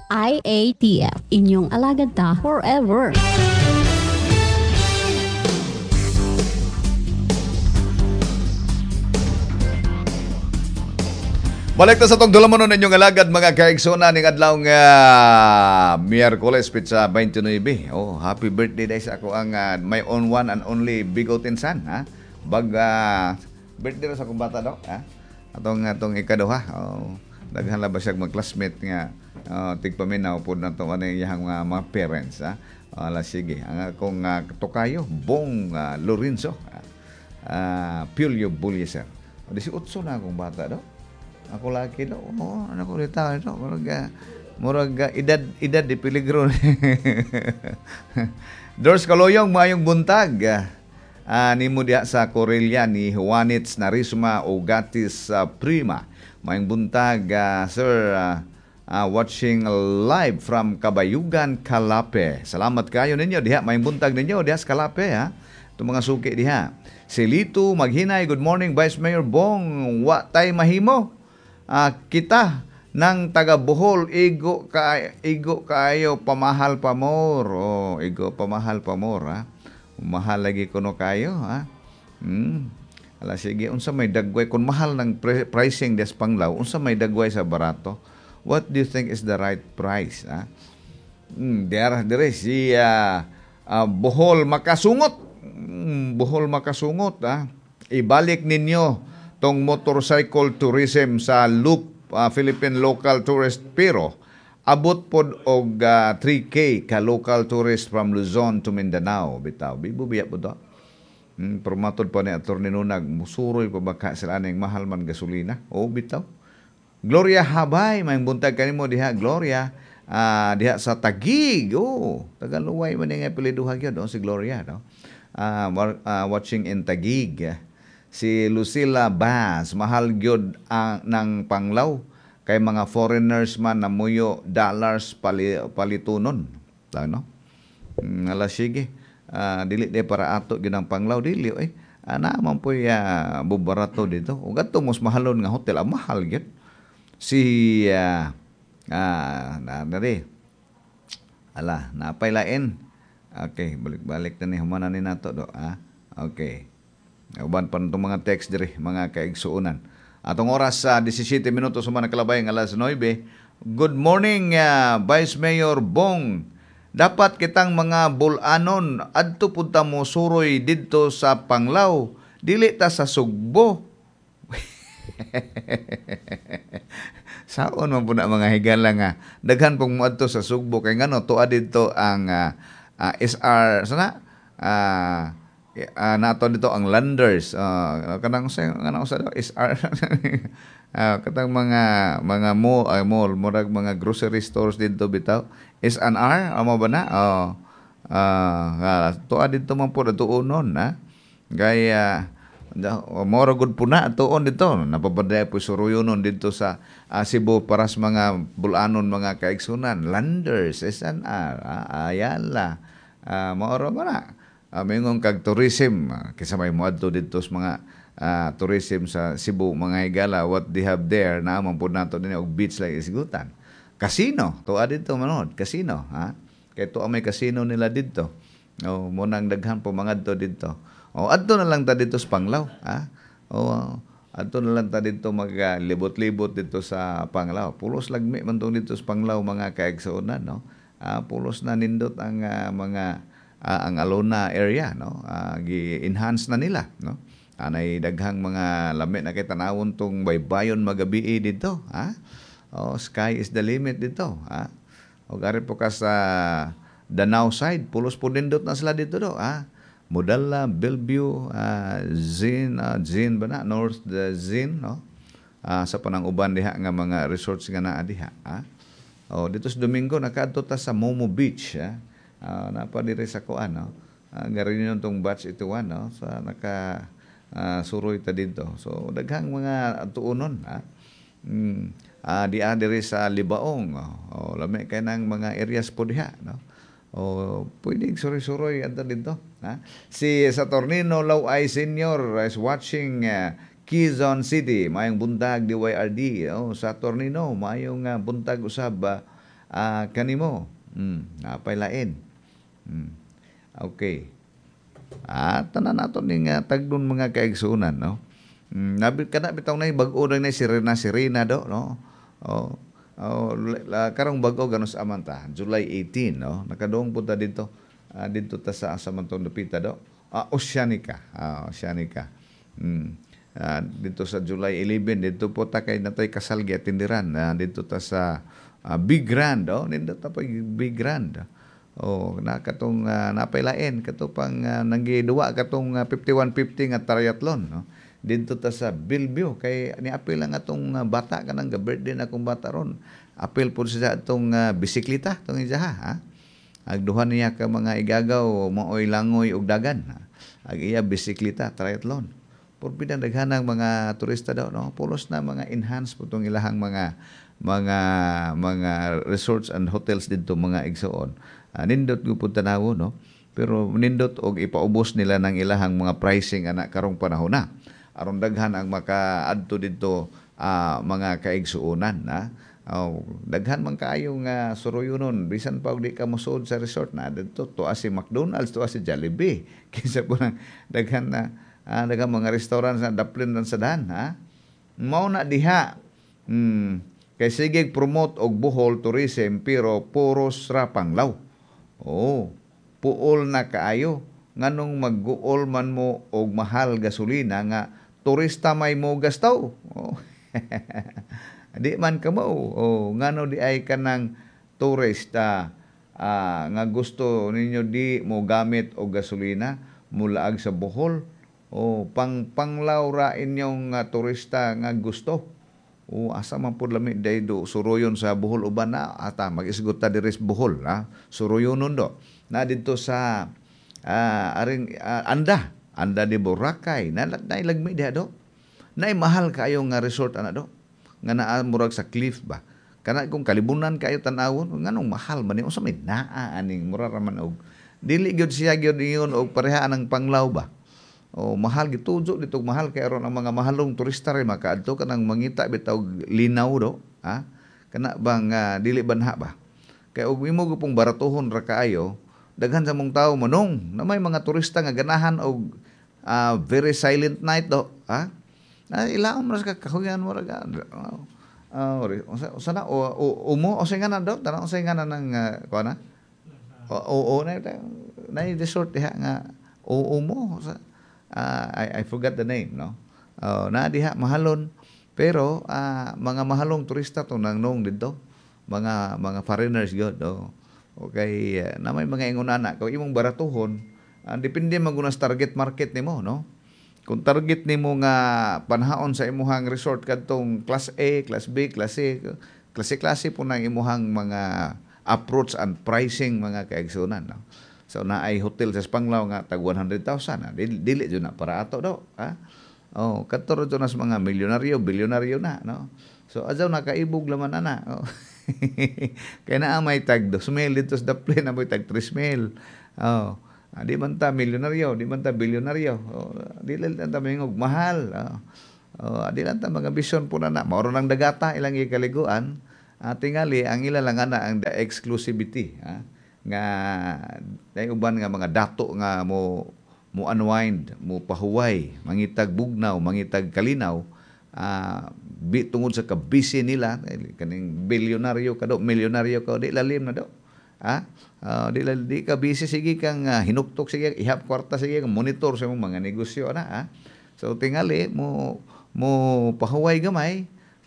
IATF, inyong alagad ta forever. Balik na sa itong dulaman nun inyong alagad mga kaigsonan ng adlaw nga Miyerkules, Pizza 29. Oh, happy birthday dahil sa ako ang my own one and only bigotin son. Ha? Birthday na sa akong bata daw. Ha? Atong ikaduha. Oh, daghan ba siya mag-classmate nga tigpaminaw po na ito iyang mga parents. Ha? Sige. Ang akong tokayo, Bong Lorenzo. Pulyo Bulyeser. 18 na akong bata daw. Ako laki daw. Ano ko rin tao ito. Murag edad di peligro. Dors Kaloyong, mayong buntag. Nimo diha sa Corelia ni Juanitz Narisma Ugatis Prima. Mayong buntag, sir, watching live from Kabayugan, Calape. Salamat kayo ninyo diha. Mayong buntag ninyo diha sa Calape. Ha? Itong mga suki diha. Si Lito Maghinay, good morning Vice Mayor Bong. Wa tay mahimo. Kita ng taga Bohol igo kaayo pamahal pamor. Igo pamahal pamor, ha. Mahal lagi kuno kayo, ha. Sige, unsa may dagway kun mahal ng pricing des Panglao, unsa may dagway sa barato? What do you think is the right price, ha? Dire si Bohol makasungot. Bohol makasungot, ha. Ibalik ninyo tong motorcycle tourism sa Loop Philippine Local Tourist Bureau. Abot pod og 3K ka local tourist from Luzon to Mindanao. Bitaw, bibubiya po to. Promatod pa ni Atty. Nunag, musuroy pa baka sila ng mahal man gasolina. Bitaw. Gloria Habay, may buntag kanimo diha, Gloria. Diha sa Taguig. Tagaluway man nga apeliduha gyud si Gloria, no? Watching in Taguig. Si Lucila Bas, mahal gyud ng Panglao kay mga foreigners man namuyo dollars palitunon. No? Sige. Dili de para ato gyud ang Panglao dili naman po bubarato dito. Ug adto mas mahalon nga hotel mahal gyud. Si napay lain. Okay, balik na ni humana ni nato do. Okay. Uban pa itong mga text diri, mga kaigsuunan. Atong oras sa 17 minutos humana kalabay ng alas 9. Good morning, Vice Mayor Bong. Dapat kitang mga bulanon adto punta mo suroy didto sa Panglao, dili ta sa Sugbo. Saon man po na mga higala nga daghan pong moadto sa Sugbo kay ngano tuwa didto ang SR sana nato dito ang Landers kanang sa SR katang mga mall murag mga grocery stores dito bitaw SNR amo ba na tuwa dito man po tuunon na gaya mora gud po na tuon dito napabaday po suruyonon dito sa Cebu para sa mga bulanon mga kaigsunan Landers SNR Ayala mora ba na mingong kag tourism kaysa may moadto dito sa mga tourism sa Cebu mga higala what they have there na man pud nato dinhi og beach like isgutan casino tuwa dito manod casino ha kay tuwa may casino nila dito mo nang daghan po mga adto dito adto na lang ta dito sa Panglao ha adto na lang ta dito maglibot-libot dito sa Panglao pulos lagmi man tong dito sa Panglao mga kaigsuonan no pulos na nindot ang mga ang Alona area no gi-enhance na nila no anay daghang mga lami na kay tanawon tong baybayon magabi dito ha sky is the limit dito ha og ari po ka sa Danau side pulos po nindot na sila dito do ha Modala Bellevue Zin ba na North Zin no sa panang uban diha nga mga resorts nga naa diha ha dito sa Domingo nakaadto ta sa Momo Beach ha napadiri sa kuan no garin tong batch ito no sa naka suroy ta dito so daghang mga tuunon diri sa Libaong lami kay nang mga areas po diha no pwedeng suroy-suroy adto dito ha si Saturnino Laway Senior is watching Quezon City mayong buntag DYRD Saturnino mayong buntag usab kanimo. Napay lain. Okay. Tanan nato ning tagdon mga kaigsunan, no. Nabi kana bitaw na bag-o na Sirena do, no. Oh. Karong bag-o ganos amanta, July 18, no. Nakadong punta dito. Dito ta sa Asamantong Lupita do. Oceanica. Oceanica. Dito sa July 11 dito po ta kay natay kasalgi at tindiran. Dito ta sa Big Grand, dito ta pa Big Grand. Nakatong napailain kato pang nanggiduwa katong 5150 nga triathlon, no. Dito ta sa Bellevue kay ni apil lang atong bata kanang birthday na akong bata ron. Apil po sa atong bisikleta tong ijaha, ha. Agduhan niya ka mga igagaw maoy langoy ug dagan. Ag iya bisikleta triathlon. Por pinadaghanang mga turista daw, no. Pulos na mga enhanced po tong ilahang mga resorts and hotels dito mga igsoon. Nindot ko po tanawo, no. Pero nindot og ipaubos nila ng ilahang mga pricing ana karong panahon na. Aron daghan ang makaadto dito mga kaigsuonan, na. Daghan man kaayo nga suroyonon bisan pa og di ka mosuod sa resort na dito to si McDonald's, to si Jollibee. Kinsa po nang daghan mga restaurant sa daplin sa dahan, ha. Mao na diha. Kay sige promote og Bohol tourism pero puros ra panglaw. Puol na kaayo. Nganong mag-guol man mo og mahal gasolina nga turista may mo gastaw. Di man ka mo. Ngano di ay kanang turista nga gusto ninyo di mo gamit og gasolina mulaag sa Bohol. Panglaw ra inyong turista nga gusto. Asa man pud lami daydo suroyon sa Bohol uban na ata mag-isgot ta diri sa Bohol, ha. Suroyonon do. Na dito sa Anda de Boracay, nailagmi diha do. Nay mahal kayo nga resort ana do. Nga naa murag sa cliff ba. Kana kung kalibunan kayo tan-awon, nganong mahal man ni unsa may naa aning mura ra man og dili gyud siya gyud ingon og parehaan ang panglaw ba. Mahal gitujo dito mahal kay aron ang mga mahalong turista rin makaadto kanang mangita bitaw linaw do, ha. Kana bang dili banha ba. Kay og imo gupong baratuhon ra kaayo, daghan sa mong tawo manong na may mga turista nga ganahan og very silent night do, ha. Ilaom ra sa kahuyan mo ra ga. Sana umo o singa na do, tanang singa na ng kuana. Na resort diha nga umo sa I forgot the name, no. Na diha mahalon pero mga mahalong turista to nang nong dito, mga foreigners gyud. Okay, na may mga ingonana kung imong baratuhon, depende man sa target market nimo, no. Kung target nimo nga panhaon sa imuhang resort kadtong class A, class B, class C, klase-klase po nang imuhang mga approach and pricing mga kaigsunan, no. So na ay hotel sa Panglaw nga tag 100,000, dili jud na para ato do, ha. Kadto jud nas mga milyonaryo, bilyonaryo na, no. So adlaw nakaibog laman ana. Kaya na may tag 2,000 dito sa daplin, na may tag 3,000. Di man ta milyonaryo, di man ta bilyonaryo. Di lang ta mingog mahal. Di lang ta mga bisyon po na mauro lang dagata ilang ikaliguan. Tingali ang ila lang ana ang exclusivity, ha. Nga day uban nga mga dato nga mo unwind, mo pahuway, mangitag bugnaw, mangitag kalinaw, tungod sa kabisi nila kaning bilyonaryo ka do, milyonaryo ka, di lalim na do, ha. Di ka busy, sige kang hinuktok, sige ihap kwarta, sige kang monitor sa mga negosyo na, ha. So tingali mo pahuway gamay,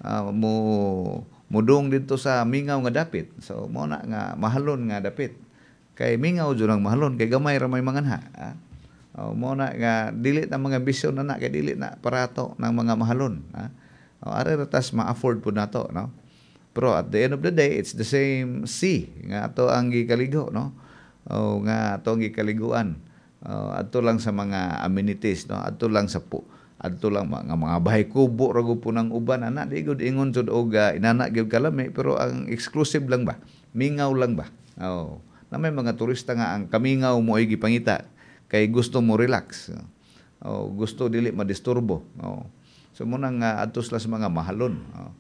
mudong dito sa mingaw nga dapit. So mo na nga mahalon nga dapit. Kay mingaw jud ang mahalon kay gamay ra may manganha, ha. Mo na nga dili ta mga bisyon na kay dili na parato ng mga mahalon, ha. Ari ratas ma-afford pud nato, no. Pero at the end of the day, it's the same sea nga ato ang gikaligo, no. Nga ato ang gikaliguan. Adto lang sa mga amenities, no. Adto lang sa adto lang mga bahay kubo ra gud po ng uban ana, di gud ingon jud og inana gyud kalami, pero ang exclusive lang ba, mingaw lang ba. Na may mga turista nga ang kamingaw mo ay gipangita kay gusto mo relax, gusto dili madisturbo. So mo nang adto sa mga mahalon.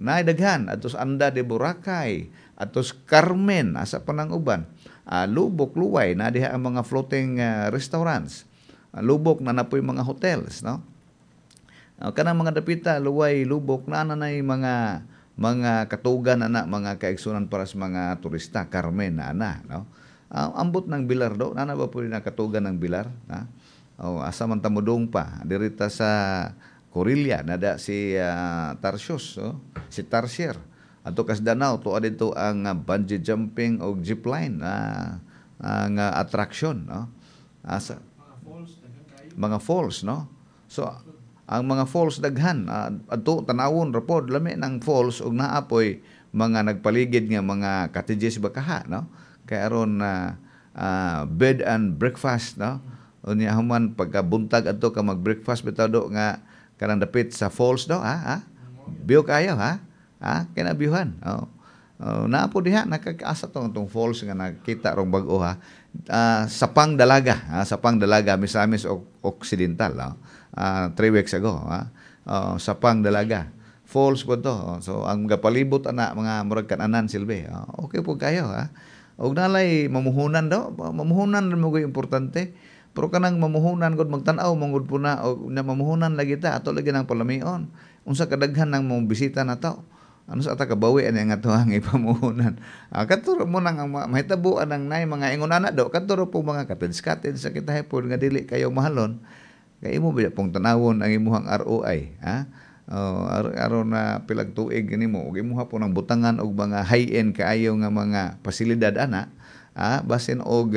naidaghan atos Anda de Boracay, atos Carmen asa panang uban. Lubok, Luway na diha ang mga floating restaurants. Lubok na napoy mga hotels, no? Kanang mga dapita, Luway, Lubok na nanay mga katugan na mga kaigsunan para sa mga turista, Carmen na no? Ambot ng Bilar do, nana ba po na katugan ng Bilar, ha? Asa man tamudong pa dirita sa Corillia nada si Tarsius, si Tarsier. Ato kas Danau to adito ang bungee jumping o zipline nga attraction, no? Asa mga falls, no? So ang mga falls daghan adto tanawon ra pod lami ng falls ug naapoy mga nagpaligid nga mga cottages bakaha, no? Kay aron bed and breakfast, no? Unya human pagkabuntag adto ka mag-breakfast bitaw do nga kanang dapit sa falls do, ha? Biyo kayo, ha? Kinabiuhan. Naapo diha nakakaasa tong falls nga nakita rong bag-o, ha? Sapang Dalaga, Sapang Dalaga Misamis Occidental, 3 weeks ago, Sapang Dalaga falls po to. So ang gapalibot ana mga murag kananan silbi. Okay po kayo, ha? Og nalay mamuhunan do, mamuhunan mo gyud importante. Pero kanang mamuhunan gud magtan-aw mangud po na o na mamuhunan lagi ta ato lagi nang palamion. Unsa kadaghan nang mong bisita na to? Ano sa ata kabawi ani nga tuang ipamuhunan. Kadto mo nang mahitabuan ang nay mga ingon ana do, kadto po mga cottage sa kita hepon nga dili kayo mahalon. Kay imo ba pong tanawon ang imuhang ROI, ha? Aron na pilag tuig nimo ug imuha po ng butangan og mga high-end kaayo nga mga pasilidad ana, basin og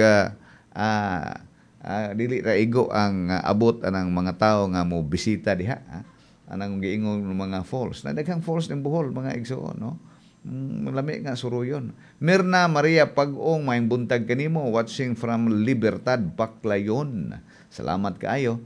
dili ra igo ang abot anang mga tao nga mo bisita diha, anang giingon mga falls na daghang falls ning Bohol mga igsoon, no? Lami nga suruyon. Mirna Maria Pag-ong maayong buntag kanimo watching from Libertad, Baclayon. Salamat kaayo.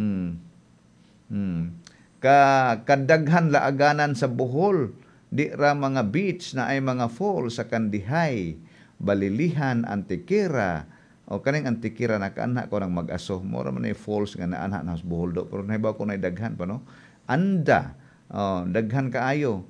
Kadaghan laaganan sa Bohol di ra mga beach na ay mga falls sa Kandihay, Balilihan, Antiquera. O kaning Antiquera nakaanha ko nang mag-aso mo ra man ay falls nga naanha na sa Bohol do, pero nahibaw ko na daghan pa, no? Anda daghan kaayo.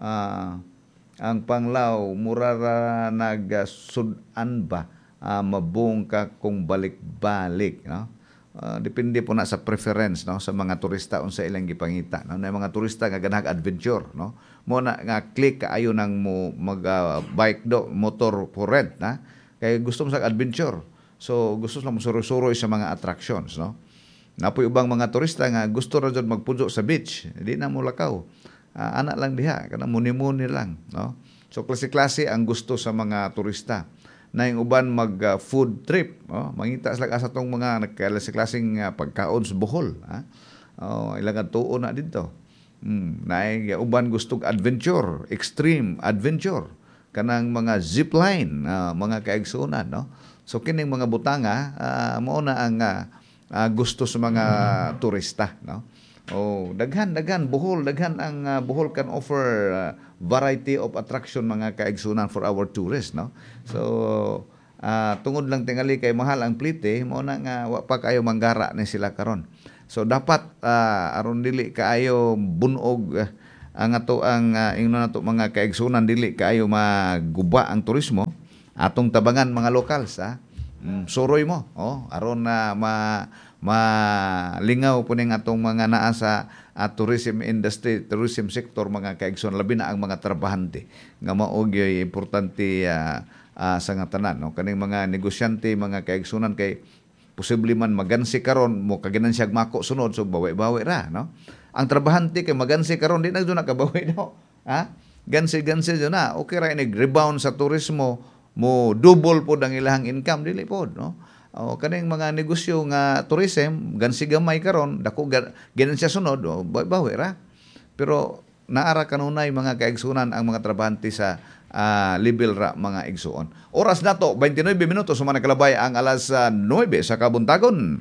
Ang Panglao mura ra nagsudan ba mabung ka kung balik-balik, no? Depende po na sa preference, no, sa mga turista unsa ilang gipangita, no? Na mga turista nga ganag adventure, no? Mo na nga click kaayo nang mo mag bike do, motor for rent, na kay gusto mo sa adventure. So gusto lang mo suroy-suroy sa mga attractions, no? Napoy ubang mga turista nga gusto ra jud magpuyo sa beach, di na mo lakaw. Ana lang diha, kana muni-muni lang, no? So klase-klase ang gusto sa mga turista. Na yung uban mag food trip, mangita sila sa tong mga nagklase-klaseng pagkaon sa Bohol, ha? Ilang tuon na dito. Na yung uban gusto adventure, extreme adventure, kanang mga zipline, mga kaigsunan, no? So kining mga butanga mao na ang gusto sa mga turista, no? Daghan Bohol, daghan ang Bohol can offer variety of attraction mga kaigsunan for our tourists, no? So tungod lang tingali kay mahal ang plite, mo na nga wa pa kayo manggara ni sila karon. So dapat aron dili kaayo bunog ang ato ang ingnon nato mga kaigsunan, dili kaayo maguba ang turismo, atong tabangan mga locals, suroy mo, aron na malingaw po ning atong mga naa sa tourism industry, tourism sector mga kaigsoon, labi na ang mga trabahante nga mao gyud importante sa nga tanan, no? Kaning mga negosyante mga kaigsunan kay posible man magansi karon mo kaginansiyag mako sunod, so bawi-bawi ra, no? Ang trabahante kay magansi karon di na na kabawi no, gansi na okay ra inig rebound sa turismo mo double pod ang ilang income, dili pod, no? Kaning mga negosyo nga tourism gansi gamay karon dako ganan siya sunod, bawi ra. Pero naara kanunay mga kaigsunan ang mga trabahante sa level ra mga igsuon. Oras nato 29 minutos sumana kalabay ang alas 9 sa kabuntagon.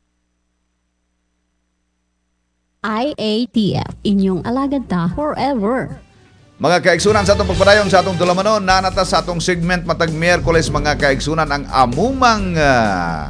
IATF, inyong alagad ta forever. Mga kaigsunan, sa atong pagpadayon sa atong tulamanon, nanata sa atong segment matag Miyerkules mga kaigsunan ang amumang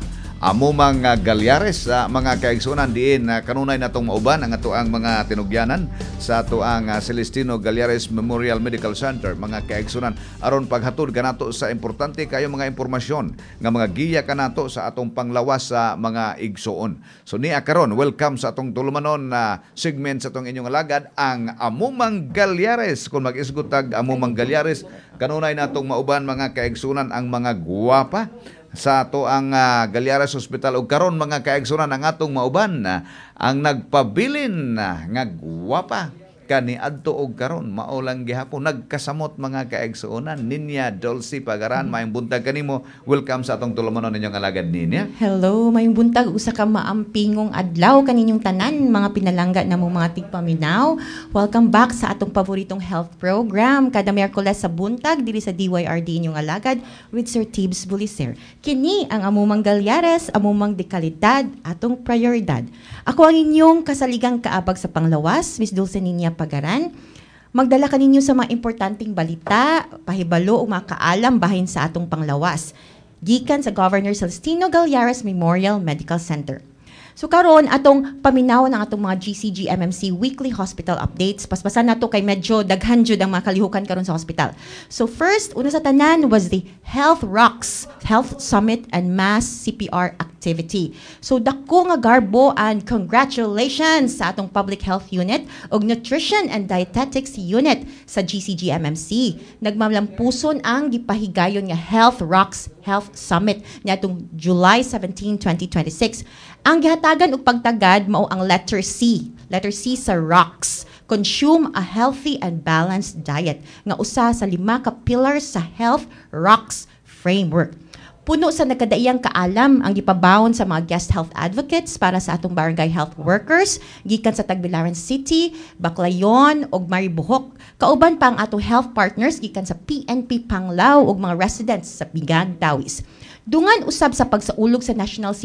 amo mga Galyares mga kaigsunan diin kanunay natong mauban ang ato ang mga tinugyanan sa ato ang Celestino Galyares Memorial Medical Center mga kaigsunan aron paghatod kanato sa importante kayo mga impormasyon nga mga giya kanato sa atong panglawas sa mga igsuon. So niya karon welcome sa atong tulumanon na segment sa atong inyong alagad ang Amumang Galyares. Kung mag-isgot tag Amumang Galyares kanunay natong mauban mga kaigsunan ang mga guwapa sa ato ang Galyares Hospital ug karon mga kaigsunan ang atong mauban ang nagpabilin nga guwapa kani adto og karon mao lang gihapon nagkasamot mga kaigsuonan Ninya Dulce Pagaran mayong buntag kanimo welcome sa atong tulumanon ninyong alagad Ninya. Hello mayong buntag usa ka maampingong adlaw kaninyong tanan mga pinalangga namo mga tigpaminaw. Welcome back sa atong paboritong health program kada Miyerkules sa buntag diri sa DYRD inyong alagad with Sir Tibbs Buliser. Kini ang Amumang Galyares, amumang dekalidad atong prioridad. Ako ang inyong kasaligang kaabag sa panglawas, Miss Dulce Ninya Pagaran. Magdala ka ninyo sa mga importanteng balita, pahibalo o makaalam bahin sa atong panglawas. Gikan sa Governor Celestino Galyares Memorial Medical Center. So karon atong paminaw ng atong mga GCG MMC weekly hospital updates. Paspasan nato kay medyo daghan jud ang mga kalihukan karon sa hospital. So first, una sa tanan was the Health Rocks Health Summit and Mass CPR activity. So dako nga garbo and congratulations sa atong Public Health Unit ug Nutrition and Dietetics Unit sa GCG MMC. Nagmalampuson ang gipahigayon nga Health Rocks Health Summit niadtong July 17, 2026. Ang gihatagan og pagtagad mao ang letter C. Letter C sa ROCKS. Consume a healthy and balanced diet. Nga usa sa 5 ka pillars sa Health ROCKS framework. Puno sa nagkadaiyang kaalam ang gipabawon sa mga guest health advocates para sa atong barangay health workers gikan sa Tagbilaran City, Baclayon ug Maribohok. Kauban pa ang atong health partners gikan sa PNP Panglao ug mga residents sa Bigan, Tawis. Dungan usab sa pagsaulog sa National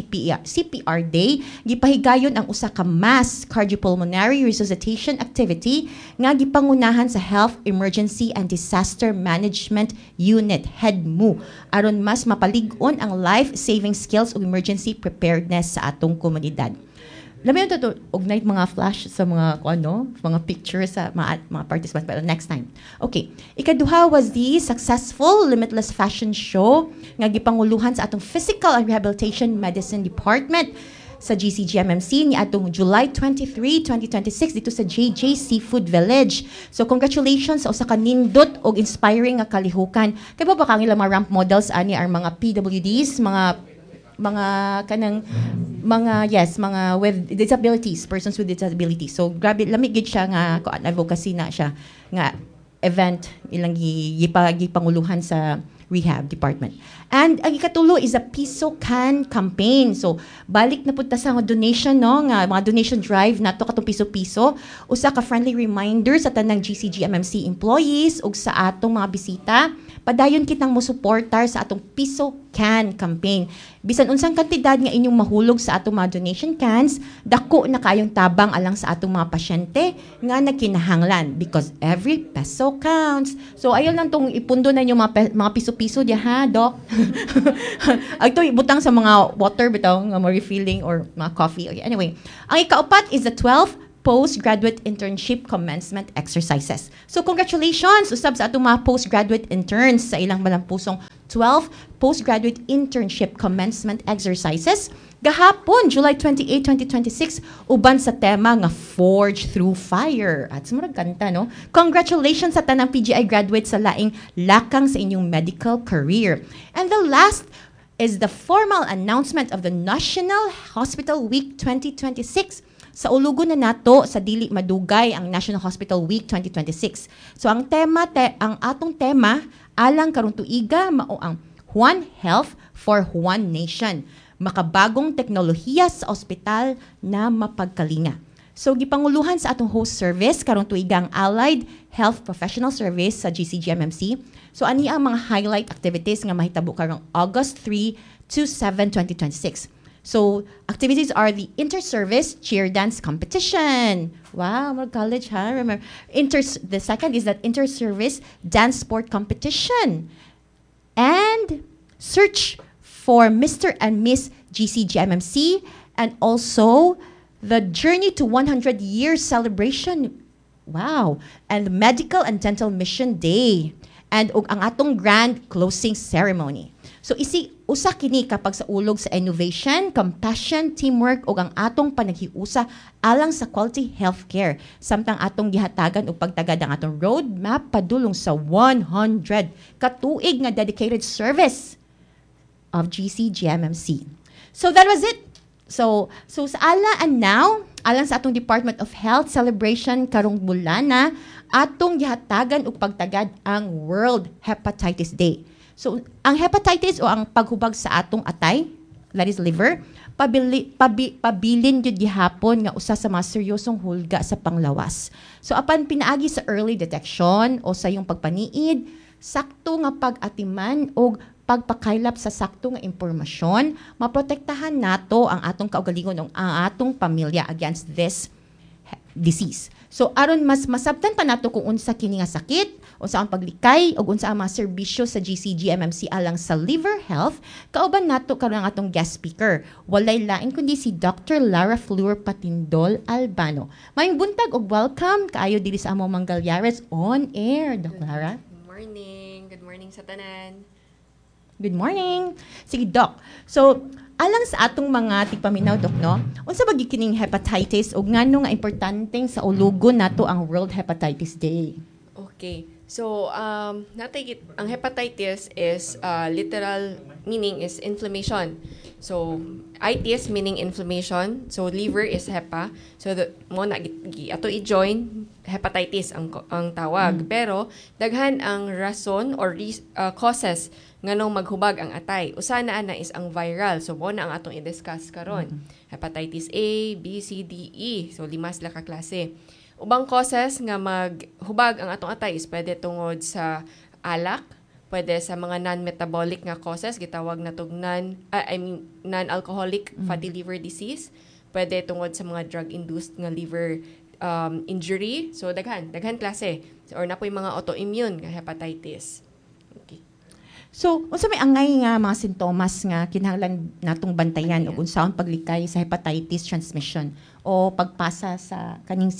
CPR Day, gipahigayon ang usa ka mass cardiopulmonary resuscitation activity nga gipangunahan sa Health Emergency and Disaster Management Unit HEDMU aron mas mapalig-on ang life-saving skills ug emergency preparedness sa atong komunidad. Labi yung ugnay mga flash sa mga mga pictures sa mga participants pero next time. Okay. Ikaduha was the successful Limitless Fashion Show nga gipanguluhan sa atong Physical and Rehabilitation Medicine Department sa GCG-MMC ni atong July 23, 2026 dito sa JJ Seafood Village. So congratulations sa usa ka nindot og inspiring nga kalihukan. Kay ba kang ilang mga ramp models ani ang mga PWDs, mga kanang mga with disabilities, persons with disabilities. So grabe lamig gid siya nga advocacy na siya nga event ilang gipanguluhan sa rehab department. And ang ikatulo is a Piso Can campaign. So balik na pud ta sa donation nga mga donation drive nato katong piso-piso, usa ka friendly reminder sa tanang GCG MMC employees ug sa atong mga bisita. Padayon kitang mosuportar sa atong Piso Can campaign. Bisan unsang kantidad nga inyong mahulog sa atong mga donation cans, dako na kayong tabang alang sa atong mga pasyente nga nagkinahanglan because every peso counts. So ayon lang tong ipundo na yung mga piso-piso diya ha, Doc. Ito ibutang sa mga water bitaw nga mo refilling or mga coffee. Okay, anyway, ang ikaapat is the 12th postgraduate internship commencement exercises. So congratulations usab sa atong mga postgraduate interns sa ilang malampusong 12 postgraduate internship commencement exercises gahapon July 28, 2026 uban sa tema nga Forge Through Fire. At sumurag kanta no. Congratulations sa tanang PGI graduates sa laing lakang sa inyong medical career. And the last is the formal announcement of the National Hospital Week 2026. Sa ulugon na nato sa dili madugay ang National Hospital Week 2026. So ang atong tema alang karong tuiga mao ang One Health for One Nation. Makabagong teknolohiya sa ospital na mapagkalinga. So gipanguluhan sa atong host service karong tuiga ang Allied Health Professional Service sa GCG-MMC. So ani ang mga highlight activities nga mahitabo karong August 3 to 7, 2026. So, activities are the inter-service cheer dance competition. Wow, more college, huh? Remember, the second is that inter-service dance sport competition. And search for Mr. and Miss GCGMMC, and also the Journey to 100 Years celebration. Wow. And the Medical and Dental Mission Day. And ang atong grand closing ceremony. So usa kini kapag sa ulog sa innovation, compassion, teamwork ug ang atong panaghiusa alang sa quality healthcare. Samtang atong gihatagan og pagtagad ang atong roadmap padulong sa 100 katuig nga dedicated service of GCGMMC. So that was it. So sa ala and now, alang sa atong Department of Health celebration karong bulana, atong gihatagan og pagtagad ang World Hepatitis Day. So, ang hepatitis o ang paghubag sa atong atay, that is liver, pabilin yun gihapon nga usa sa mga seryosong hulga sa panglawas. So, apan pinaagi sa early detection o sa iyong pagpaniid, sakto nga pag-atiman o pagpakaylap sa sakto nga impormasyon, maprotektahan nato ang atong kaugalingon o ang atong pamilya against this disease. So aron mas masabtan pa nato kung unsa kini nga sakit, unsa ang paglikay ug unsa ang mga serbisyo sa GCGMMC alang sa liver health, kauban nato karon ang atong guest speaker. Walay lain kundi si Dr. Lara Fleur Patindol Albano. Mayong buntag ug welcome kaayo diri sa among Mangalyares on air, Dr. Lara. Good morning. Good morning sa tanan. Good morning. Sige, Doc. So, alang sa atong mga tigpaminaw, Doc, no? Unsa ba gikining hepatitis ug ngano nga importanteng sa ulugon nato ang World Hepatitis Day? Okay. So, ang hepatitis is literal meaning is inflammation. So, itis meaning inflammation. So, liver is hepa. So, mo na ato i-join hepatitis ang tawag. Pero daghan ang rason or causes nganong maghubag ang atay. Usa na is ang viral. So, mo na ang atong i-discuss karon. Hepatitis A, B, C, D, E. So, 5 sila ka klase. Ubang causes nga maghubag ang atong atay is pwede tungod sa alak, pwede sa mga non-metabolic nga causes, gitawag na tog non-alcoholic fatty liver disease, pwede tungod sa mga drug-induced nga liver injury. So, daghan klase. Or napoy mga autoimmune nga hepatitis. Okay. So, unsa may angay nga mga sintomas nga kinahanglan natong bantayan ug unsaon paglikay sa hepatitis transmission o pagpasa sa kaning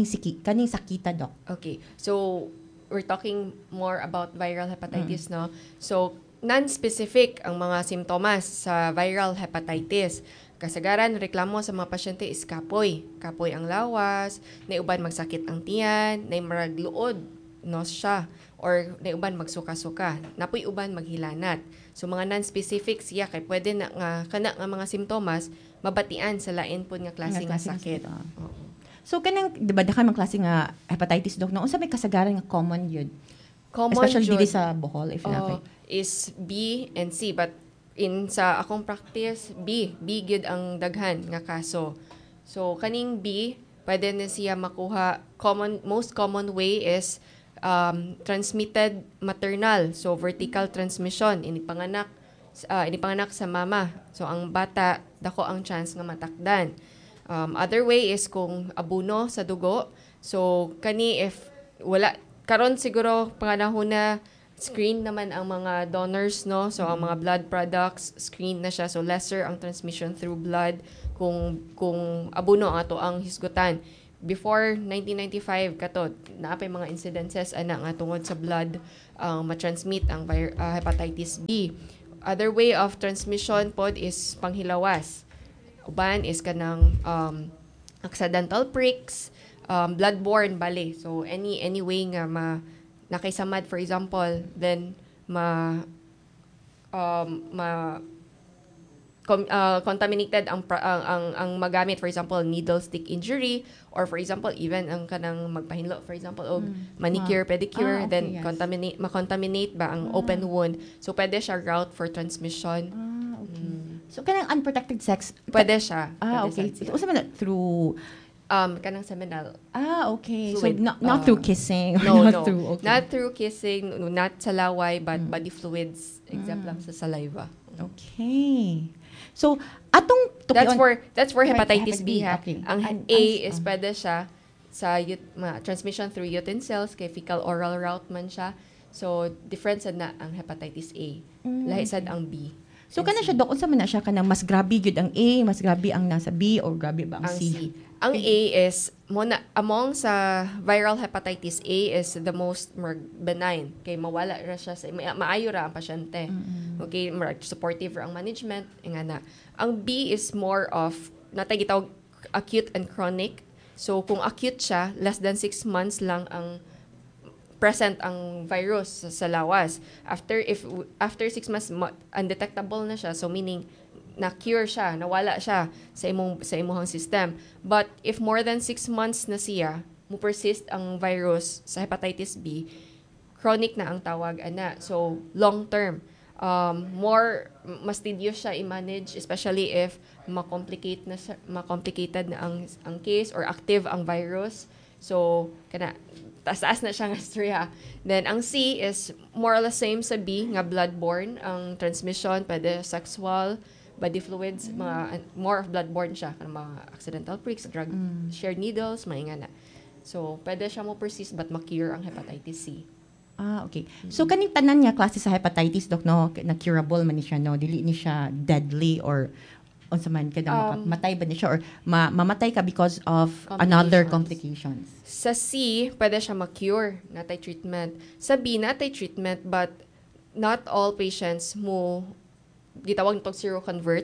sakita, Doc? Okay. So, we're talking more about viral hepatitis, no? So, non-specific ang mga simptomas sa viral hepatitis. Kasagaran, reklamo sa mga pasyente is kapoy. Kapoy ang lawas, naiuban magsakit ang tiyan, naimragluod, nausea, or naiuban magsuka-suka. Napoy uban maghilanat. So, mga non-specific siya, kay pwede na nga mga simptomas, mabatian sa lain po nga klase nga sakit. So, kanang, di ba, dakan mga klase nga hepatitis, Doc, no? Unsa may kasagaran nga common yun? Common especially jud, dili sa Bohol, if not. Is B and C, but sa akong practice, B gyud ang daghan nga kaso. So, kaning B, pwede na siya makuha, most common way is transmitted maternal. So, vertical transmission, inipanganak sa mama. So, ang bata, dako ang chance nga matakdan. Other way is kung abuno sa dugo. So, if wala, karon siguro panganahon na screen naman ang mga donors, no? So, ang mga blood products, screen na siya. So, lesser ang transmission through blood kung abuno ang ato ang hisgutan. Before 1995, kato, naapay mga incidences nga tungod sa blood matransmit ang hepatitis B. Other way of transmission pod is panghilawas. Uban is kanang accidental pricks, bloodborne bali. So, any way nga nakaisamad, for example, then contaminated ang magamit, for example, needle stick injury, or for example, even ang kanang magpahinlo, for example, og manicure, pedicure, okay, then yes. makontaminate ba ang open wound. So, pwede siya route for transmission. Okay. So, kanang unprotected sex? Pwede siya. Okay. So, unsa man through kanang seminal. Okay. Fluid. So, not through kissing? No, not no. Through, okay. Not through kissing, not sa laway, but body fluids, except lang sa saliva. Okay. So, atong... That's for hepatitis B, ha? Okay. Ang A is pwede siya sa transmission through utensils, kay fecal-oral route man siya. So, different sad na ang hepatitis A. Lahi sad ang B. So kana siya Dok, unsa man na siya kanang mas grabe gyud ang A, mas grabe ang nasa B or grabe ba ang Ang C? C. Ang A is among sa viral hepatitis A is the most benign kay mawala ra siya sa maayo ra ang pasyente. Okay, supportive ra ang management ingana. Ang B is more of natay gitawag acute and chronic. So kung acute siya, less than 6 months lang ang present ang virus sa lawas. After 6 months undetectable na siya, so meaning na-cure siya, nawala siya sa imong system. But if more than 6 months na siya, mo persist ang virus sa hepatitis B, chronic na ang tawag ana. So long term, mas tedious siya i-manage, especially if complicated na ang case or active ang virus. So kana taas na siya nga storya. Then ang C is more or less same sa B, nga bloodborne ang transmission, pwede sexual, body fluids, more of bloodborne siya, mga accidental pricks, drug shared needles, mga na. So pwede siya mo persist but ma-cure ang hepatitis C. Okay. So kaning tanan nga klase sa hepatitis Dok no, na curable man ni siya no, dili ni siya deadly or unsa man kada matay ba ni siya or mamatay ka because of another complications. Sa C, pwede siya ma-cure, natay treatment. Sa B, natay treatment but not all patients mo gitawag nitong seroconvert,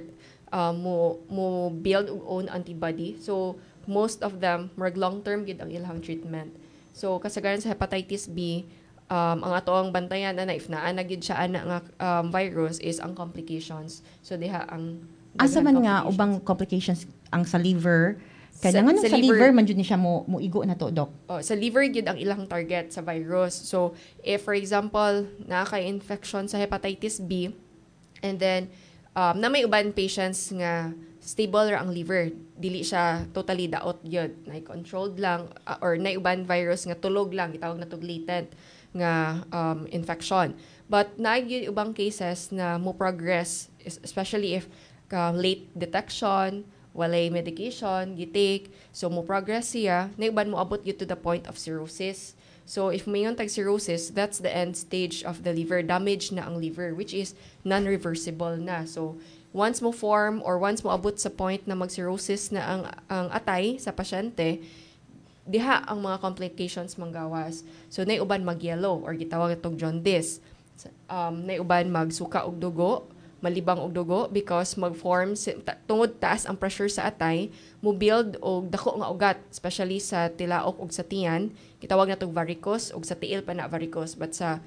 mo build og own antibody. So most of them marag long-term gid ang ilang treatment. So kasagaran sa hepatitis B, ang atoang bantayan ana if naa na gid siya ana nga virus is ang complications. So diha ang asa man nga ubang complications ang sa liver, kailangan sa liver man jud ni siya mo igo na to Dok. Sa liver gid ang ilang target sa virus. So if for example nakaka-infection sa hepatitis B and then na may uban patients nga stable ra ang liver, dili siya totally daot gyud, na controlled lang or na uban virus nga tulog lang, gitawag na tog latent nga infection. But naay ubang cases na mo progress, especially if late detection, walay medication gitake, so mo progress siya, na uban mo abot gyud to the point of cirrhosis. So if mayon tag cirrhosis, that's the end stage of the liver, damage na ang liver, which is non-reversible na. So once mo form or once mo abot sa point na mag-cirrhosis na ang atay sa pasyente, diha ang mga complications manggawas. So nay uban mag-yellow or gitawag itong jaundice. Nay uban magsuka og dugo, malibang og dugo because mag-form tungod taas ang pressure sa atay, mo build og dako nga ugat, especially sa tilaok ug sa tiyan, gitawag natong varicose ug sa tiil pa na varicose, but sa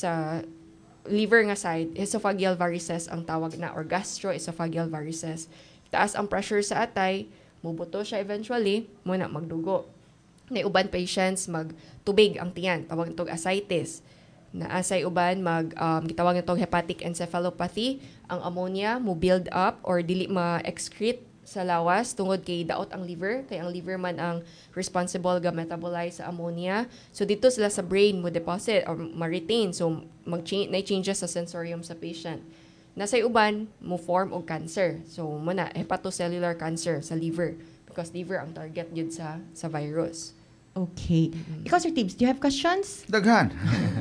liver nga side, esophageal varices ang tawag na or gastroesophageal varices. Taas ang pressure sa atay, mubuto siya eventually, muna magdugo. Na uban patients magtubig ang tiyan, tawag nitong ascites. Naasay uban gitawag nitong hepatic encephalopathy, ang ammonia mo build up or dili ma-excrete sa lawas tungod kay daot ang liver, kay ang liver man ang responsible ga metabolize sa ammonia. So dito sila sa brain mo deposit or ma-retain, so changes sa sensorium sa patient. Nasay uban mo form og cancer. So muna hepatocellular cancer sa liver because liver ang target gyud sa virus. Okay. Ikaw Sir Tibbs, do you have questions? Daghan.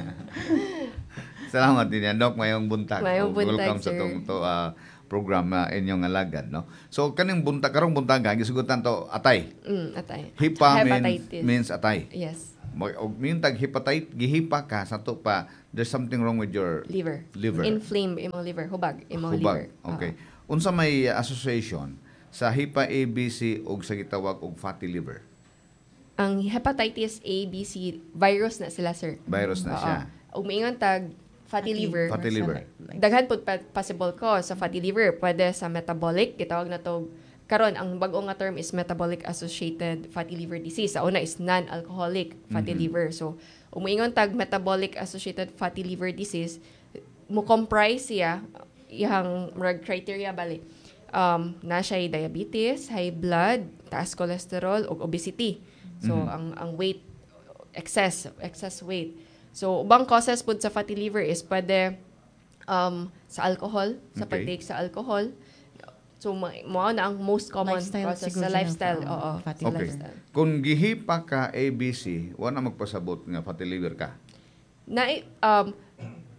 Salamat din yan, Doc. Mayong buntag. Mayong buntag, welcome sa sir. itong program inyong alagad, no? So, kaning buntag, karong buntag, gisugutan to atay. Atay. Hepatitis means atay. Yes. Yung tag hepatitis, gihipa ka, sa to pa, there's something wrong with your Liver. liver. Inflamed imong liver, hubag imong liver. Okay. Unsa may association sa HEPA ABC ug sa gitawag og fatty liver? Ang hepatitis A, B, C, virus na sila, sir. Virus na siya. Ug maingon tag fatty liver. Fatty liver. Daghan pud possible cause sa fatty liver. Pwede sa metabolic, gitawag na to karon ang bag-o nga term is metabolic associated fatty liver disease. Sa una is non-alcoholic fatty liver. So, umiingon tag metabolic associated fatty liver disease, mo comprise siya iyang criteria bali. Na siya diabetes, high blood, taas cholesterol ug obesity. So ang weight excess weight. So ubang causes pud sa fatty liver is pwede sa alcohol, sa pagtake sa alcohol. So mo na ang most common Lifestyle causes siguro sa lifestyle. siya, Oo. fatty Okay. lifestyle. Kung gihipa ka ABC, wala magpasabot nga fatty liver ka. Na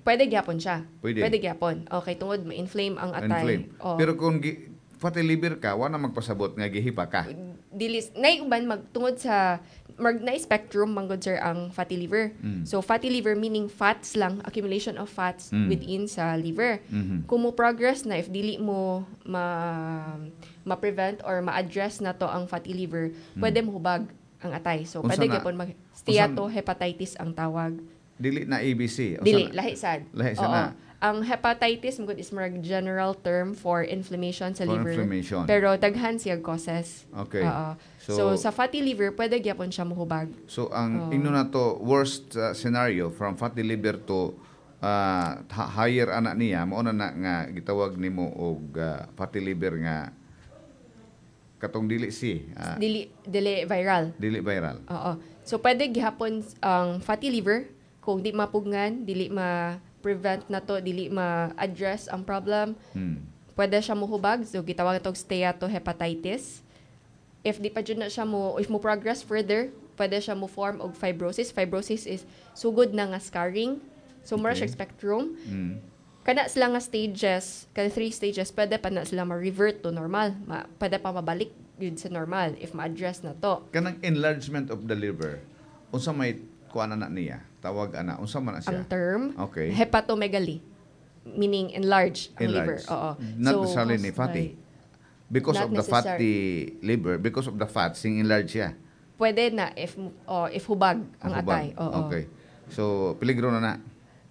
pwede gyapon siya. Pwede. Pwede gyapon. Okay, tungod ma-inflame ang atay. Inflame. Oh. Pero kung fatty liver ka, wala magpasabot nga gihipa ka. Dilis nay uban magtungod sa na spectrum manggod sir ang fatty liver. So fatty liver meaning fats lang, accumulation of fats within sa liver. Kung mo progress na if dili mo ma-prevent or ma-address na to ang fatty liver, pwede mo hubag ang atay. So Unsa pwede na? gyapon steatohepatitis ang tawag. Dili na ABC. Dili lahi sad. Lahi sad Oo. na. Ang hepatitis mugod is more general term for inflammation sa For liver. inflammation. Pero daghan siya causes. Okay. Oo. So- So, sa fatty liver pwede gyapon siya mohubag. So ang ino na to worst scenario from fatty liver to higher ana niya mao na nga gitawag nimo og fatty liver nga katong dili Dili viral. dili viral. Oo. So pwede gihapon ang fatty liver kung di mapugngan, dili ma-prevent na to, dili ma-address ang problem. Pwede siya mohubag. So gitawag itong steatohepatitis. If di pa dyan na siya if mo progress further, pwede siya mo form og fibrosis. Fibrosis is sugod na nga scarring. So more Okay. siya spectrum. Kana sila nga stages, kada 3 stages, pwede pa na sila ma-revert to normal. Pwede pa mabalik yun sa normal if ma-address na to. Kanang enlargement of the liver. Unsa may kuan na niya? Tawag ana, unsa man na siya? Ang term, Okay. hepatomegaly. Meaning enlarge ang liver. Enlarged. Oo. Not So, necessarily ni fatty. Because Not of the necessary. fatty liver, because of the fat, sing enlarge siya. pwede na if hubag ang Hubag. atay. Oo. Okay. So, peligro na.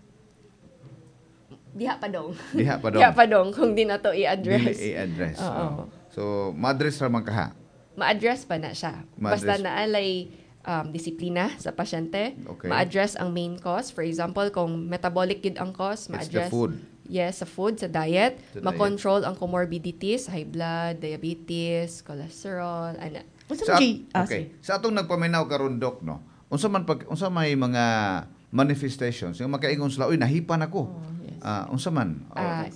Diha pa dong. Diha pa dong. Diha pa dong kung di na to i-address. Dili i-address. Oo. Oh. So, ma-address ra man kaha. Ma-address pa na siya. Basta Ma-address. naalay disiplina sa pasyente. Okay. Ma-address ang main cause. For example, kung metabolic gid ang cause, It's the ma-address. food. Yes, sa food, sa diet. Sa diet. Ma-control ang comorbidities, high blood, diabetes, cholesterol, ana. Unsa man Okay. Sa atong nagpaminaw karon Dok, no. Unsa may mga manifestations yung makaingon sila, uy, nahipan ako. Unsa man?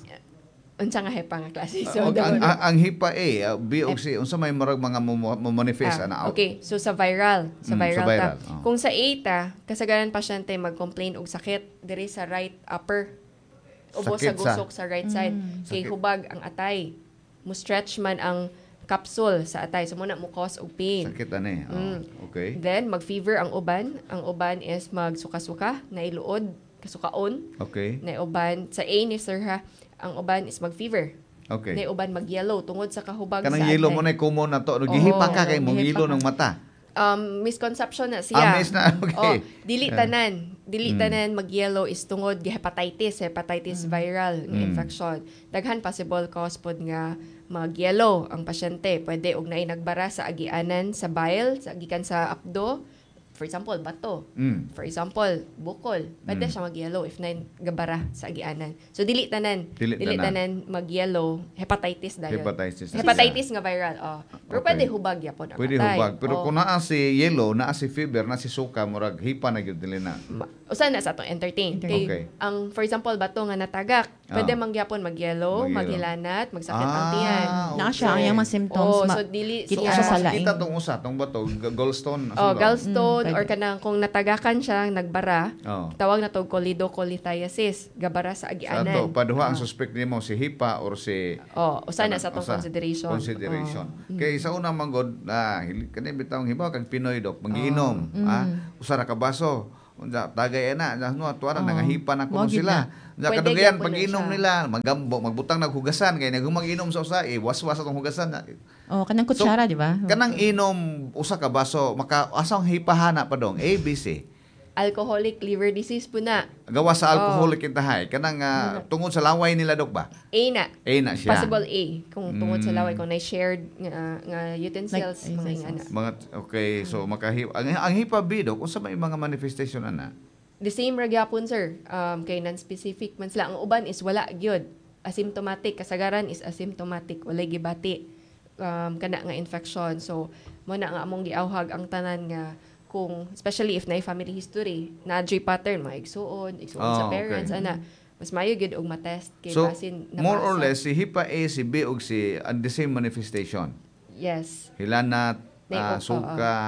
Unsa nga hepa nga klase? So, Ang hipa B ug C, unsa may murag mga manifest ana. okay, so sa viral. Sa sa viral, viral, ta. oh. Kung sa A ta, kasagaran pasyente mag-complain og sakit diri sa right upper. Ubo sa Sakit sa- gusok sa right side. Kay Sakit. hubag ang atay. Mo stretch man ang capsule sa atay. So muna mo cause og pain. Sakit ani. Okay. Then mag-fever ang uban. Ang uban is magsuka-suka, nailuod, kasukaon. Okay. Na uban sa A ni sir ha, ang uban is mag-fever. Okay. Na uban mag-yellow tungod sa kahubag Kanang sa yelo atay. mo na common na to. Oo, Gihipa ka kay mong gihipa yelo ka. ng mata. Misconception na siya. Miss na. Okay. Dili tanan. Dili tanan mag-yellow is tungod hepatitis viral nga infection. Daghan possible cause pod nga mag-yellow ang pasyente. Pwede og naay nagbara sa agianan sa bile, sa gikan sa apdo. For example, bato. For example, bukol. Pwede siya mag-yellow if naay gabara sa agianan. So dili tanan. Dili tanan. mag-yellow. Hepatitis dayon. Hepatitis. Hepatitis nga viral. Pero Okay. pwede hubag yapon ang Pwede atay. hubag. Pero Oo. kung naa si yellow, naa si fever, naa si suka, murag hipa na gyud dili na. Usa na sa atong entertain. Kay Okay. ang for example bato nga natagak, pwede mangyapon mag-yellow, Mag-yellow. maghilanat, magsakit ang tiyan. Na siya ang yung mga symptoms. Oh, so dili kita siya siya sa laing. Kita tong usa, tong bato, gallstone. Oh, gallstone pwede. or kanang kung natagakan siya nagbara, Oh. tawag na to cholelithiasis, gabara sa Sa ato, agianan. paduha ang suspect nimo si hipa or si Usa na sa atong usa, consideration. Consideration. Kay sa una manggod, kani bitawng hibaw kag Pinoy Dok, magiinom, usa ra ka baso. Unsa tagay na, no tuwa na nangahipa na kuno Mo gid sila. Unsa Pwede kadugayan gyapon na pag-inom siya. nila, magambo, magbutang naghugasan kay nagumag-inom sa usa, waswas atong hugasan. Oh, kanang kutsara, di ba? Kanang inom usa ka baso, maka asang hipahana pa dong, ABC. Alcoholic liver disease po na. Gawa sa alcoholic intahay, kanang tungod sa laway nila Dok ba? A na. Na siya. Possible A. Kung tungod sa laway, kung na-shared nga utensils, Like, mga utensils. ingana. Okay, so ang hipa B Dok, unsa may mga manifestation ana? The same ra gyapon sir. Kay non-specific man sila. Ang uban is wala gyud. Asymptomatic. Kasagaran is asymptomatic. Walay gibati. Kana nga infection. So, mo na nga among giawhag ang tanan nga kung, especially if na family history, na-J pattern, mga igsuon sa parents, okay. ana. Mas mayo gyud og matest kay So, basin more or napasa. less, si hipa A, si B, ug si the same manifestation. Yes. Hilanat, May upo, suka,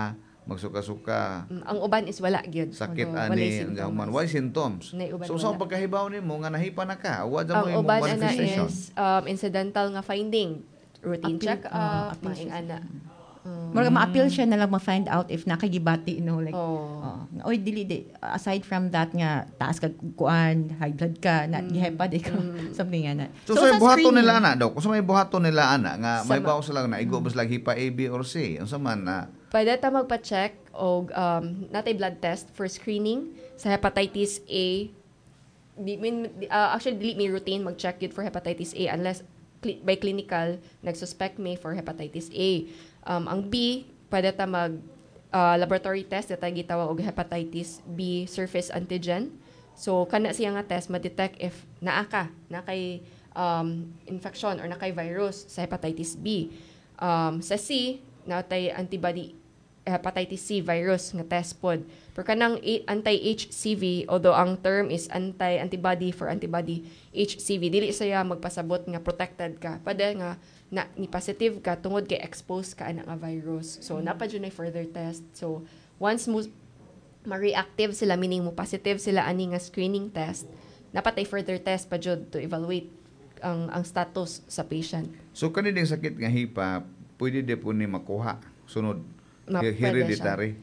magsuka-suka, Ang uban is wala gyud. sakit Although, walay ani, symptoms. ang why symptoms. Nay uban So sa wala. pagkahibaw nimo nga nahipa na ka, wa mo Ang imong uban ana manifestation. is incidental nga finding, routine Appeal- check-up, appeal maing siya. ana. Mura ma-appeal siya na lang ma-find out if nakagibati, like, Oh. oy, dili, aside from that nga, taas kag kuan, high blood ka, na hepa, di ka, something nga na. So, sa buhaton screening, nila ana daw, kung sa may buhaton nila ana nga Sa may bawo sila na igo bas lagi pa A, B or C. Unsa man na Pwede ta magpa-check og natay blood test for screening sa hepatitis A. Actually, dili may routine mag-check it for hepatitis A unless by clinical nag-suspect may for hepatitis A. Ang B, pwede ta mag laboratory test na tayo gitawag og hepatitis B surface antigen. So, kana siya nga test, ma-detect if naa kay infection or nakay virus sa hepatitis B. Sa C, natay antibody hepatitis C virus nga test pod. Pero kanang anti-HCV, although ang term is antibody for antibody HCV, dili siya magpasabot nga protected ka. Pwede nga na ni positive ka tungod kay exposed ka ana nga virus. So napa jud na further test. So once mo ma-reactive sila, meaning mo positive sila ani nga screening test, napatay further test pa jud to evaluate ang status sa patient. So kani ding sakit nga hipa, pwede di po ni makuha sunod Pwede hereditary.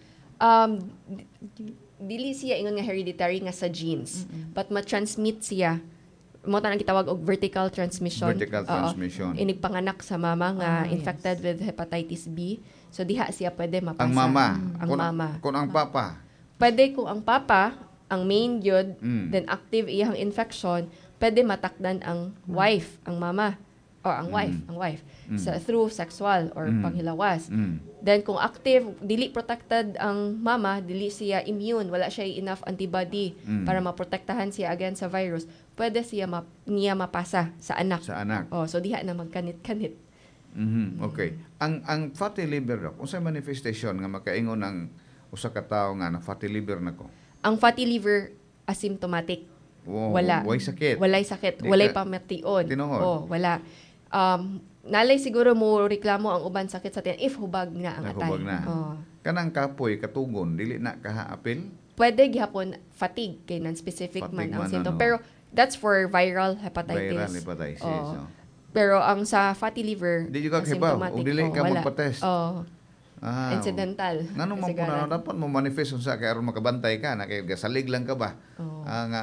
Dili siya ingon nga hereditary nga sa genes, but ma-transmit siya. Mo tanang gitawag og vertical transmission. Vertical transmission. Inig panganak sa mama nga Yes. infected with hepatitis B. So diha siya pwede mapasa. Ang mama, Ang mama. Kung ang papa, Pwede kung ang papa ang main yun, Mm. then active iyang infection, pwede matakdan ang wife, ang mama, or ang wife, sa through sexual or panghilawas. Then kung active, dili protected ang mama, dili siya immune, wala siya enough antibody para maprotektahan siya against sa virus, pwede niya mapasa sa anak. sa anak. Oh, so diha na magkanit-kanit. Okay. Ang fatty liver daw, unsay manifestation nga makaingon ang usa ka tawo nga na fatty liver nako? Ang fatty liver asymptomatic. Wow, Wala. way sakit. Walay sakit. Di Walay ka- pamation. tinuod. Oh, wala. Nalay siguro mo reklamo ang uban sakit sa tiyan if hubag na ang atay. Nahubag na. Oh. Kanang kapoy katugon dili na kahaapil. Pwede gihapon fatigue kay non-specific Fatigue man ang man, symptom. ano. Pero that's for viral hepatitis. Viral hepatitis. Oh. Oh. Pero ang sa fatty liver, Di juga kahibaw, asymptomatic. o dili ka wala. magpa-test. Oh, Ah, incidental. Ngano man po Kasagaran. na dapat mo manifest sa kay aron makabantay ka na kay gasalig lang ka ba? Oh. Nga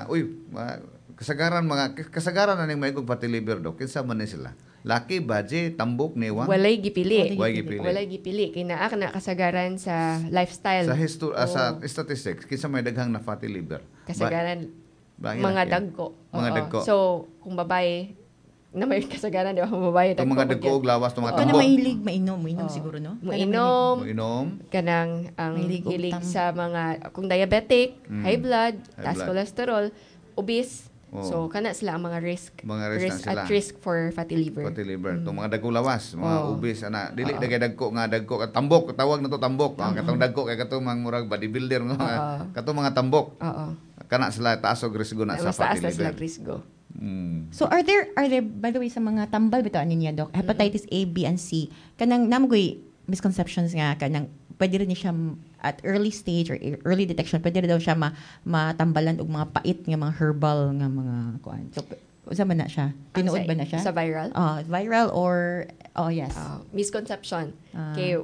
kasagaran na ning maigog fatty liver do kinsa man ni sila? Laki, baje, tambok, niwang. Walay gipili. Walay gipili. Walay gipili. Kay naa ka na kasagaran sa lifestyle. Sa statistics kinsa may daghang na fatty liver? Kasagaran Ba- mga laki. dagko. Mga Oo. dagko. So, kung babae, na may kasagaran, di ba? Kung babae, Itong mga dagko og lawas, itong mga Kana tambok. mahilig, mainom Oo. siguro, no? Mainom, Mo inom. kanang ang Mahilig og hilig tam- sa mga, kung diabetic, high blood, High taas blood. cholesterol, obese. Oo. So, kana sila ang mga risk. Mga risk na sila. At risk for fatty liver. Fatty liver. Itong mga dagko lawas, mga Oo. obese ana. Dili dagay dagko nga dagko tambok, tawag na to tambok. Katong dagko kay katong mga murag bodybuilder nga Oo. katong mga tambok. Oo. Kana sila taas og risgo na sa Mas taas fatty na sila liver. risgo. So are there by the way sa mga tambal bitaw niya Doc, hepatitis A, B and C kanang namoy misconceptions nga kanang pwede rin siya at early stage or early detection pwede rin daw siya matambalan og mga pait nga mga herbal nga mga kuan. So usa man na siya? Tinuod ba na siya? Sa viral? Viral or yes. Misconception. Kay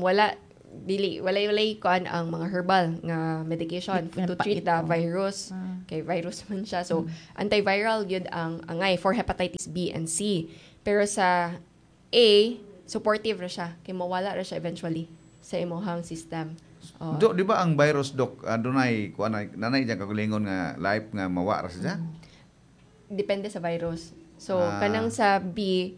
walay kuan ang mga herbal nga medication to treat the virus. Kay virus man siya. So antiviral yun ang angay for hepatitis B and C. Pero sa A, supportive ra siya kay mawala ra siya eventually sa imong system. Do di ba ang virus dok adunay kuan nanay diyan kagulingon nga life nga mawa ra siya? Depende sa virus. So Ah. kanang sa B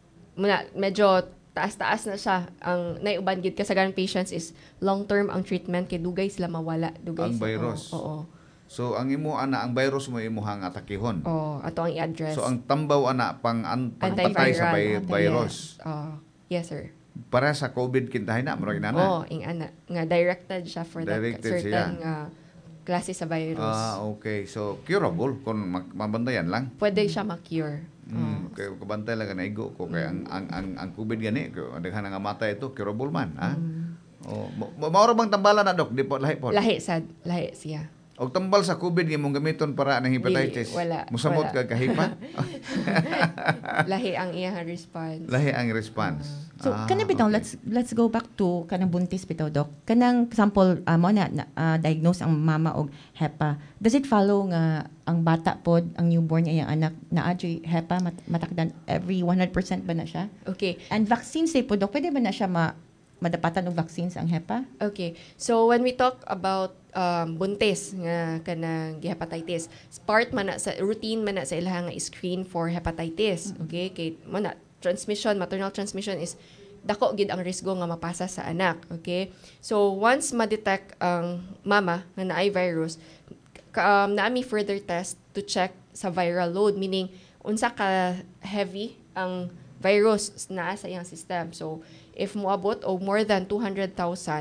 medyo taas-taas na siya. Ang naiuban gid kasagaran patients is long-term ang treatment kay dugay sila mawala, dugay Ang sa- virus. Oo. So ang imo ana ang virus mo imuhang atakihon. Oo, ato ang i-address. So ang tambaw ana pangpatay sa Antiviral. virus. Yes, sir. Para sa COVID kintahay na murag nana. Oo, ing ana nga directed siya for that Directed certain siya. klase sa virus. Okay. So curable kung mabantayan lang. Pwede siya ma-cure. Kay kabantay lang na igo ko kay ang COVID gani kay daghan nga mata ito curable man, ha? Oh, maoro bang tambalan na, Dok? Di po, lahi po. Lahi siya. Og tambal sa COVID imong gamiton para ng hepatitis. Wala. Musamot ka kahipa? Lahi ang iyang response. Lahi ang response. So, kanang bitaw, let's go back to kanang buntis bitaw, Doc. Kanang example, mo diagnose ang mama og HEPA. Does it follow nga ang bata pod, ang newborn niya ang anak na adyo HEPA matakdan every 100% ba na siya? Okay. And vaccines say po, Doc, pwede ba na siya madapatan og vaccines ang HEPA? Okay. So when we talk about buntis nga kanang hepatitis, part man na sa routine man na sa ilaha nga screen for hepatitis. Okay? Kay maternal transmission is dako gid ang risgo nga mapasa sa anak. Okay? So once ma-detect ang mama nga naay virus, naami further test to check sa viral load, meaning unsa ka heavy ang virus na sa iyang system. So if moabot o more than 200,000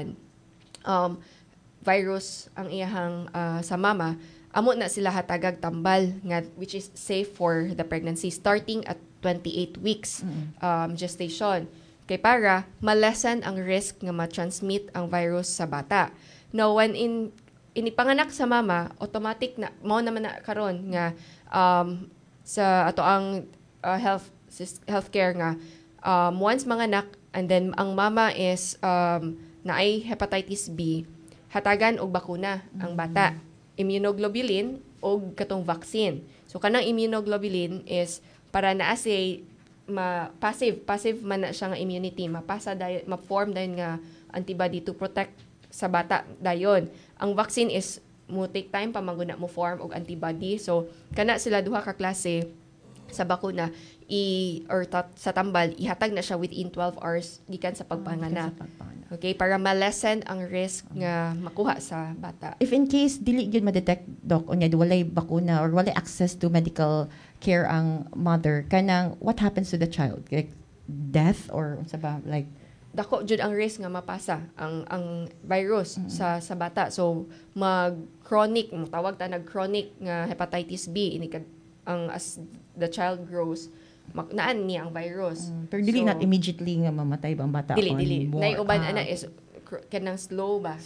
virus ang iyahang sa mama, amo na sila hatagag tambal nga which is safe for the pregnancy starting at 28 weeks gestation. Kay para ma-lessen ang risk nga ma-transmit ang virus sa bata. Now when inipanganak sa mama, automatic na mao naman na karon nga sa ato ang healthcare nga once manganak and then ang mama is naay hepatitis B, hatagan og bakuna ang bata, immunoglobulin og katong vaccine. So kanang immunoglobulin is para naa say passive man na siya nga immunity, ma-form dayon nga antibody to protect sa bata dayon. Ang vaccine is mo take time pa maguna mo form og antibody. So kana sila duha ka klase sa bakuna sa tambal ihatag na siya within 12 hours gikan sa pagpanganak. Okay, para ma-lessen ang risk nga makuha sa bata. If in case dili gyud ma-detect, Doc, unya walay bakuna or walay access to medical care ang mother, kanang what happens to the child? Like death or unsa ba, like dako jud ang risk nga mapasa ang virus sa bata. So mag-chronic, tawag ta nag-chronic nga hepatitis B as the child grows, naan niya ang virus. Pero dili not immediately nga mamatay ba ang bata? Dili. Naiuban ana is kanang slow ba?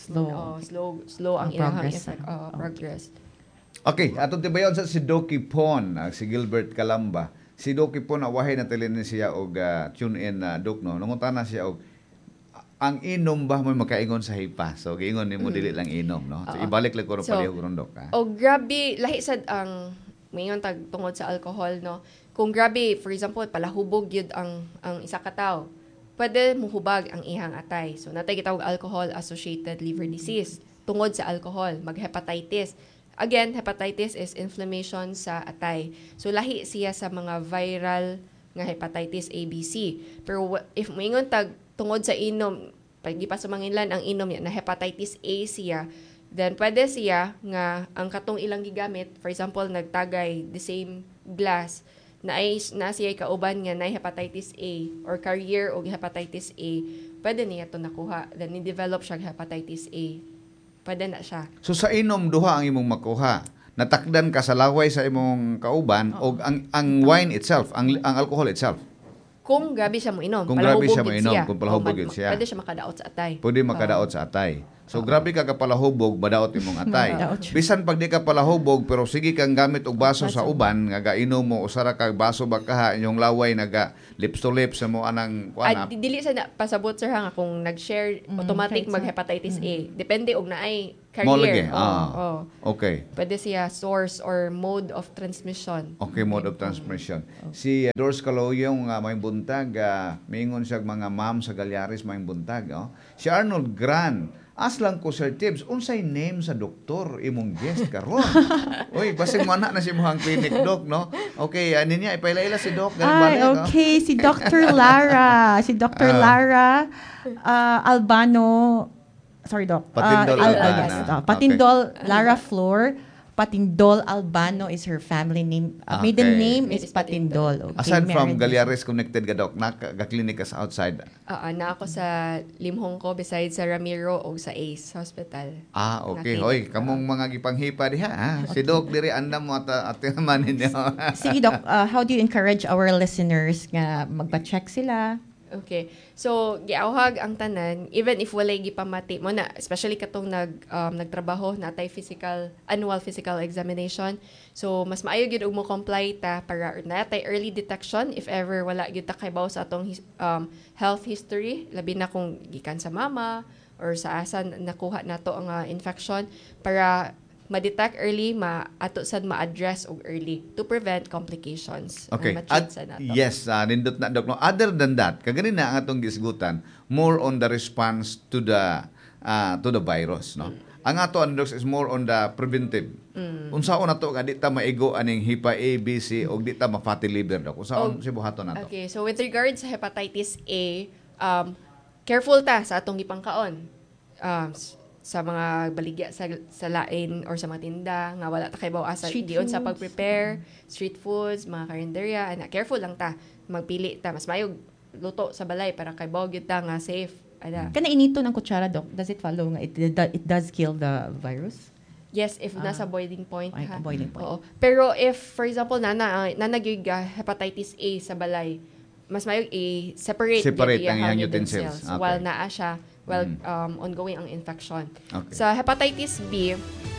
Slow ang ilang effect. Progress. Okay, atong tibayon sa si Doki Pon, si Gilbert Calamba. Si Doki Pon awahay na tilin siya og tune in Doc no. Nangutana siya og ang inom ba mo makaingon sa hipa? So giingon nimo dili lang inom no. So ibalik lang ko ron palihog ron Doc. Grabe lahi sad ang mayon tag tungod sa alcohol no. Kung grabe, for example, palahubog yun ang isa ka tao, pwede muhubag ang ihang atay. So, natay gitawag alcohol-associated liver disease. Tungod sa alcohol, mag-hepatitis. Again, hepatitis is inflammation sa atay. So, lahi siya sa mga viral nga hepatitis ABC. Pero if moingon tag tungod sa inom, pag di pa sumanginlan ang inom niya na hepatitis A siya, then pwede siya nga ang katong ilang gigamit, for example, nagtagay the same glass, na siya kauban nga na hepatitis A or carrier og hepatitis A, pwede niya to nakuha. Then ni-develop siya hepatitis A. Pwede na siya. So sa inom duha ang imong makuha. Natakdan ka sa laway sa imong kauban o ang wine itself, ang alcohol itself. Kung grabe siya mo inom, kung palahubog yun siya. Pwede siya makadaot sa atay. Pwede makadaot sa atay. So grabe ka kapalahubog, badaot imong atay. Bisan pag di ka palahubog, pero sige kang gamit og baso sa uban, nga gainom mo, usara ka baso ba kaha, inyong laway, naga lips to lips sa mo anang kuanap. Dili sa pasabot sir nga kung nag-share, automatic mag-hepatitis A. Depende og naay carrier. Okay. Pwede siya source or mode of transmission. Okay, mode of transmission. Si Doris Caloyong, may buntag, mingon siya mga ma'am sa Galyaris, may buntag. Si Arnold Gran, aslang ko Sir Tibbs, unsay name sa doktor imong guest karon? Uy, basig mo na si mohang clinic doc, no? Okay, ano niya, ipailaila si doc. Okay, si Dr. Lara. Si Dr. Lara Albano. Sorry, Doc. Patindol Albano. Patindol Lara Flor. Patindol Albano is her family name. Maiden name is Patindol. Okay, aside from Galyares connected ka, Doc, naka-clinic ka sa outside? Na ako sa Limhong ko besides sa Ramiro o sa ACE Hospital. Okay. Hoy, kamong mga gipanghipa diha, ha? Si Doc diri andam mo at man ninyo. Sige, Doc, how do you encourage our listeners nga magpa-check sila? Okay. So, giawhag ang tanan, even if walay gipamati mo na, especially katong nagtrabaho, natay annual physical examination. So, mas maayo gyud og mo comply ta para natay early detection if ever wala gyud ta kaybaw sa atong health history, labi na kung gikan sa mama or sa asa nakuha nato ang infection para ma-detect early, ato sad ma-address og early to prevent complications. Okay. Ma-treat sa nato. Yes, nindot na Doc. No? Other than that, kagani na ang atong gisgutan, more on the response to the virus, no? Ang ato Doc is more on the preventive. Unsaon nato nga di ta maigo aning HEPA A, B, C og di ta ma-fatty liver, Doc. Unsaon si buhaton nato? Okay, so with regards sa hepatitis A, careful ta sa atong gipangkaon. Sa mga baligya sa lain or sa mga tinda nga wala ta kay asa diyon sa pag-prepare, street foods, mga karinderya, careful lang ta, magpili ta, mas mayog luto sa balay para kay gyud ta nga safe. Kana inito ng kutsara, Doc, does it follow nga it does kill the virus? Yes, if nasa boiling point ha. Boiling point. Oo. Pero if for example gyud hepatitis A sa balay, mas mayog separate ang iyang utensils. Okay. While naa siya ongoing ang infection. Okay. Sa hepatitis B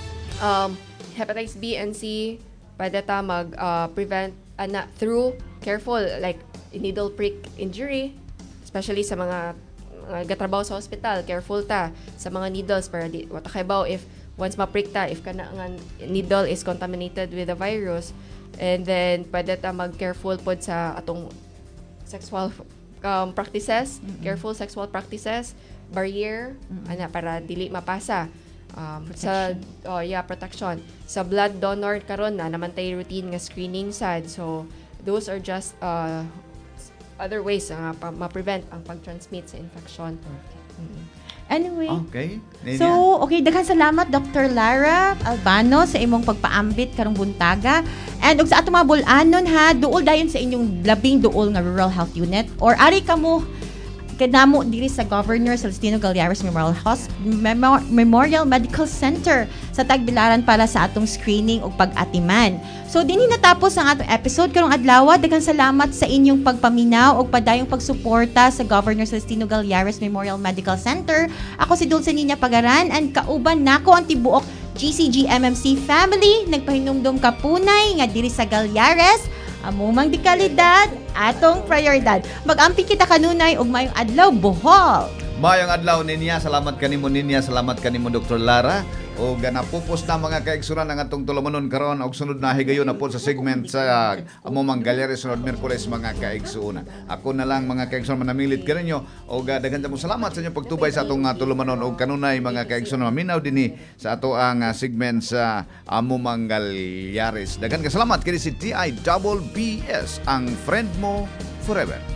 and C, pwede ta mag-prevent through careful, like needle prick injury, especially sa mga gatrabaho sa hospital, careful ta sa mga needles para di wata kaybaw if once ma-prick ta, if kana nga needle is contaminated with the virus. And then pwede ta mag-careful pod sa atong sexual practices, careful sexual practices, barrier para dili mapasa protection sa blood donor karon na naman tay routine nga screening sad, so those are just other ways nga ma-prevent ang pag-transmit sa infection. Anyway, Okay. so daghang salamat Dr. Lara Albano sa imong pagpaambit karong buntaga, and og sa ato mga bul-anon ha, duol dayon sa inyong labing duol nga rural health unit or ari kamo kadamo diri sa Governor Celestino Gallares Memorial Medical Center sa Tagbilaran para sa atong screening ug pag-atiman. So dinhi natapos ang atong episode karong adlaw. Daghang salamat sa inyong pagpaminaw ug padayong pagsuporta sa Governor Celestino Gallares Memorial Medical Center. Ako si Dulcinea Pagaran, and kauban nako ang tibuok GCG MMC family. Nagpahinumdum kapunay nga diri sa Gallares amumang di kalidad atong prioridad. Mag-ampi kita kanunay og mayong adlaw Bohol. Mayong adlaw ninya, salamat kanimo Dr. Lara. O napupos na mga kaigsuran ang atong tulumanon karon og sunod na higayon na po sa segment sa among Gallares sunod Miyerkules mga kaigsuonan. Ako na lang mga kaigsuonan manamilit kaninyo og daghan ta mo salamat sa inyong pagtubay sa atong tulumanon og kanunay mga kaigsuonan maminaw dinhi sa ato ang segment sa among Gallares. Daghan ka salamat kini si TIBS ang friend mo forever.